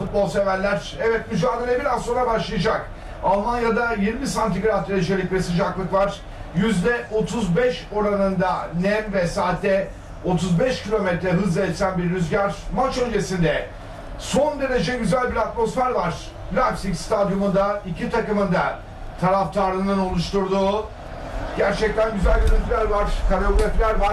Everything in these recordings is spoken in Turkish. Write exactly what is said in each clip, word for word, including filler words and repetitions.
futbol severler. Evet, mücadele biraz sonra başlayacak. Almanya'da yirmi santigrat derecelik bir sıcaklık var. yüzde otuz beş oranında nem ve saatte otuz beş kilometre hızla esen bir rüzgar. Maç öncesinde son derece güzel bir atmosfer var. Leipzig stadyumunda iki takımın da taraftarının oluşturduğu gerçekten güzel görüntüler var, koreografiler var.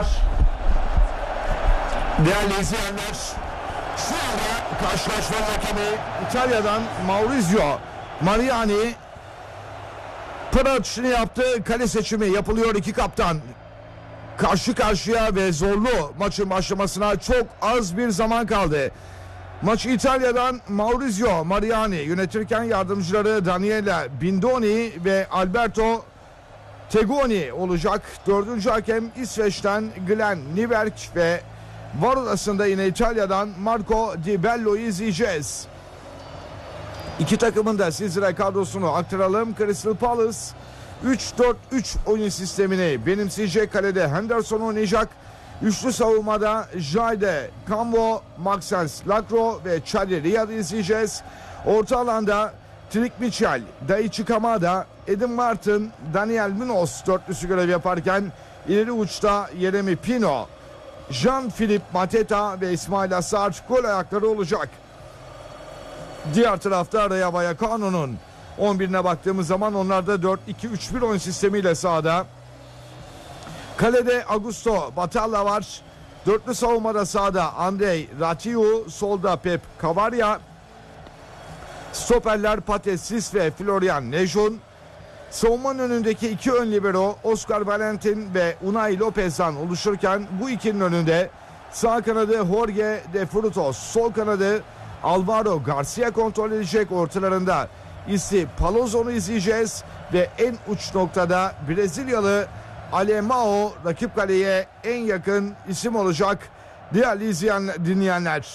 Değerli izleyenler, şu anda karşılaşma hakemi İtalya'dan Maurizio Mariani para atışını yaptı. Kale seçimi yapılıyor. İki kaptan karşı karşıya ve zorlu maçın başlamasına çok az bir zaman kaldı. Maçı İtalya'dan Maurizio Mariani yönetirken yardımcıları Daniele Bindoni ve Alberto Tegoni olacak. Dördüncü hakem İsveç'ten Glenn Nyberg ve var odasında yine İtalya'dan Marco Di Bello'yu izleyeceğiz. İki takımın da sizlere kadrosunu aktaralım. Crystal Palace üç dört üç oyun sistemini benimseyecek. Kalede Henderson oynayacak. Üçlü savunmada Jayde, Cambo, Maxence Lacroix ve Chadi Riyad'ı izleyeceğiz. Orta alanda Trik Mitchell, Daichi Kamada, Edin Martin, Daniel Munoz dörtlüsü görev yaparken ileri uçta Yeremi Pino, Jean-Philippe Mateta ve İsmail Assar gol ayakları olacak. Diğer tarafta Rayo Vallecano'nun on birine baktığımız zaman onlar da dört iki üç bir oyun sistemiyle sahada. Kalede Augusto Batalla var. Dörtlü savunmada sahada Andrei Ratiu, solda Pep Cavaria. Stoperler Patesis ve Florian Nejun. Savunmanın önündeki iki ön libero Oscar Valentin ve Unai Lopez'dan oluşurken bu ikinin önünde sağ kanadı Jorge de Frutos, sol kanadı Alvaro Garcia kontrol edecek. Ortalarında Isi Palozzo'nu izleyeceğiz ve en uç noktada Brezilyalı Alemão rakip kaleye en yakın isim olacak. Değerli izleyen, dinleyenler,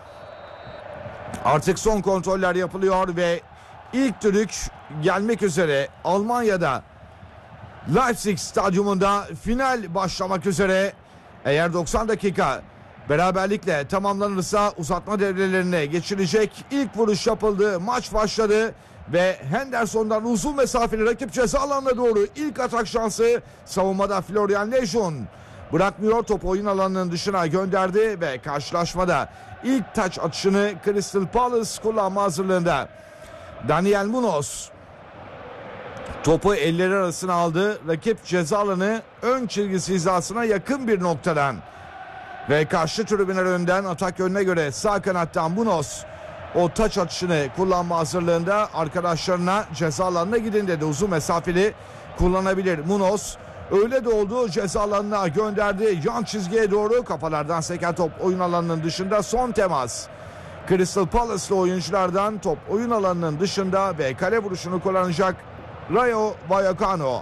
artık son kontroller yapılıyor ve ilk düdük gelmek üzere. Almanya'da Leipzig stadyumunda final başlamak üzere. Eğer doksan dakika beraberlikle tamamlanırsa uzatma devrelerine geçilecek. İlk vuruş yapıldı, maç başladı ve Henderson'dan uzun mesafeli rakip ceza alanına doğru ilk atak şansı. Savunmada Florian Nejun bırakmıyor, topu oyun alanının dışına gönderdi ve karşılaşmada ilk taç atışını Crystal Palace kullanma hazırlığında. Daniel Munoz topu elleri arasına aldı. Rakip ceza alanı ön çizgisi hizasına yakın bir noktadan ve karşı tribünler önden atak yönüne göre sağ kanattan Munoz o taç atışını kullanma hazırlığında. Arkadaşlarına ceza alanına gidin dedi. Uzun mesafeli kullanabilir Munoz. Öyle de oldu, ceza alanına gönderdi. Yan çizgiye doğru kafalardan seken top oyun alanının dışında. Son temas Crystal Palace'lı oyunculardan, top oyun alanının dışında ve kale vuruşunu kullanacak Rayo Vallecano.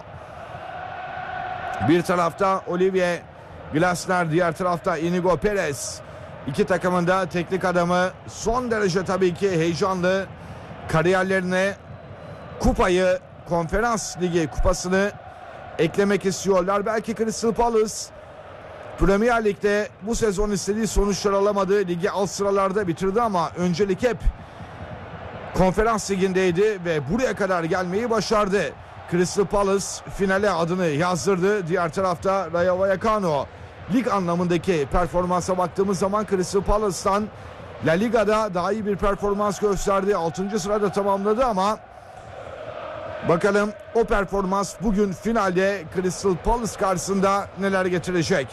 Bir tarafta Olivier Glasner, diğer tarafta Inigo Perez. İki takımın da teknik adamı son derece tabii ki heyecanlı. Kariyerlerine kupayı, Konferans Ligi kupasını eklemek istiyorlar. Belki Crystal Palace Premier Lig'de bu sezon istediği sonuçlar alamadı. Ligi alt sıralarda bitirdi ama öncelik hep Konferans Ligi'ndeydi ve buraya kadar gelmeyi başardı. Crystal Palace finale adını yazdırdı. Diğer tarafta Rayo Vallecano. Lig anlamındaki performansa baktığımız zaman Crystal Palace'tan La Liga'da daha iyi bir performans gösterdi. altıncı sırada tamamladı ama bakalım o performans bugün finalde Crystal Palace karşısında neler getirecek.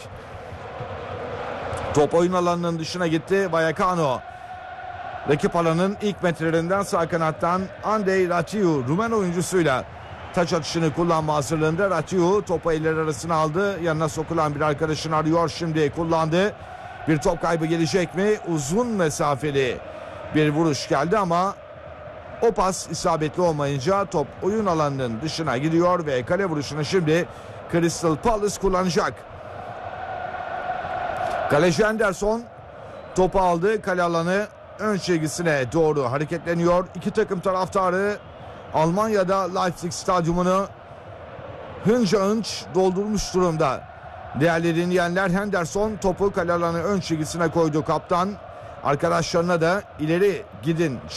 Top oyun alanının dışına gitti. Vallecano rakip alanın ilk metrelerinden sağ kanattan Andrei Ratiu Rumen oyuncusuyla taç atışını kullanma hazırlığında. Ratiu topu elleri arasına aldı. Yanına sokulan bir arkadaşını arıyor. Şimdi kullandı. Bir top kaybı gelecek mi? Uzun mesafeli bir vuruş geldi ama o pas isabetli olmayınca top oyun alanının dışına gidiyor ve kale vuruşunu şimdi Crystal Palace kullanacak. Kaleci Henderson topu aldı. Kale alanı ön çizgisine doğru hareketleniyor. İki takım taraftarı Almanya'da Leipzig stadyumunu hınca hınç doldurmuş durumda. Değerli dinleyenler, Henderson topu kale alanı ön çizgisine koydu kaptan. Arkadaşlarına da ileri gidin